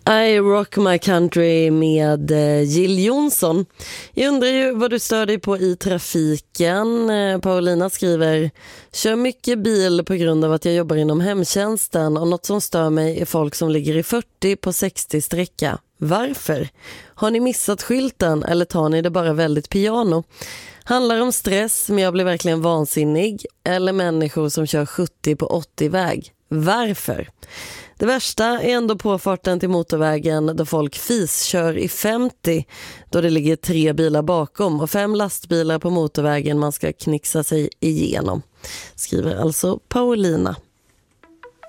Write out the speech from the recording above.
I Rock My Country med Jill Johnson. Jag undrar ju vad du stör dig på i trafiken. Paulina skriver: kör mycket bil på grund av att jag jobbar inom hemtjänsten och något som stör mig är folk som ligger i 40 på 60 sträcka. Varför? Har ni missat skylten eller tar ni det bara väldigt piano? Handlar om stress, men jag blir verkligen vansinnig. Eller människor som kör 70 på 80-väg. Varför? Det värsta är ändå påfarten till motorvägen då folk kör i 50 då det ligger 3 bilar bakom och 5 lastbilar på motorvägen man ska knixa sig igenom. Skriver alltså Paulina.